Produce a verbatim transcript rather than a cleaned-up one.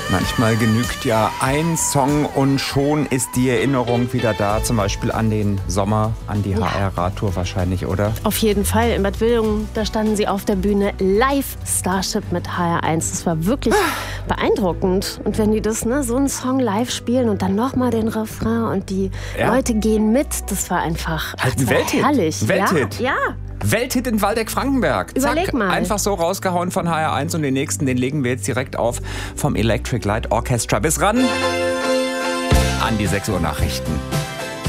Manchmal genügt ja ein Song und schon ist die Erinnerung wieder da, zum Beispiel an den Sommer, an die Ja. H R-Radtour wahrscheinlich, oder? Auf jeden Fall. In Bad Wildungen, da standen sie auf der Bühne live Starship mit H R eins. Das war wirklich beeindruckend. Und wenn die das, ne, so einen Song live spielen und dann nochmal den Refrain und die Ja. Leute gehen mit, das war einfach Halt ein das war Welthit. herrlich. Welthit. Ja, ja. Welthit in Waldeck-Frankenberg. Überleg Zack, mal. einfach so rausgehauen von H R eins und den nächsten, den legen wir jetzt direkt auf vom Electric Light Orchestra. Bis ran an die sechs Uhr Nachrichten.